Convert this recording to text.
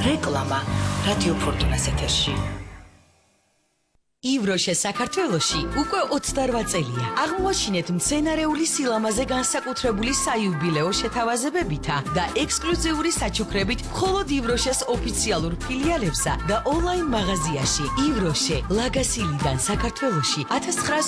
რეკლამა რადიო ფორტუნას ეთერში. ივროშე საქართველოში უკვე 28 წელია. აღმოაჩინეთ მცენარეული სილამაზე განსაკუთრებული საიუბილეო შეთავაზებებითა და ექსკლუზიური საჩუქრებით მხოლოდ ივროშეს ოფიციალურ ფილიალებსა და ონლაინ მაღაზიაში. ივროშე ლაგასილიდან საქართველოში 1900